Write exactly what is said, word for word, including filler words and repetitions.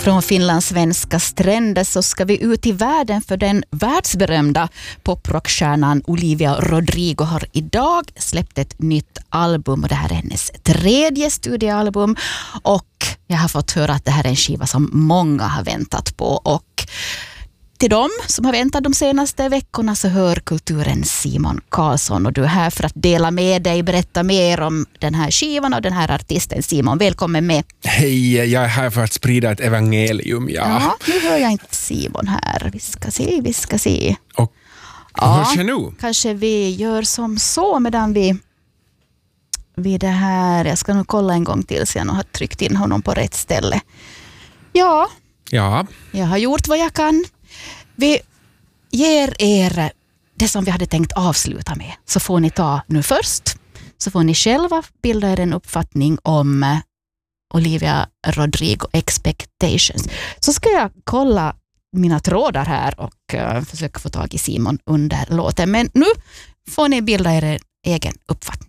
Från finlandssvenska stränder så ska vi ut i världen, för den världsberömda poprockstjärnan Olivia Rodrigo har idag släppt ett nytt album, och det här är hennes tredje studioalbum, och jag har fått höra att det här är en skiva som många har väntat på. Och till dem som har väntat de senaste veckorna så hör kulturen Simon Karlsson, och du är här för att dela med dig, berätta mer om den här skivan och den här artisten. Simon, välkommen med. Hej, jag är här för att sprida ett evangelium. Ja, ja nu hör jag inte Simon här. Vi ska se, vi ska se. Och ja, hörs jag nu? Kanske vi gör som så medan vi vid det här. Jag ska nog kolla en gång till så jag har tryckt in honom på rätt ställe. Ja, Ja. jag har gjort vad jag kan. Vi ger er det som vi hade tänkt avsluta med. Så får ni ta nu först. Så får ni själva bilda er en uppfattning om Olivia Rodrigo Expectations. Så ska jag kolla mina trådar här och uh, försöka få tag i Simon under låten. Men nu får ni bilda er egen uppfattning.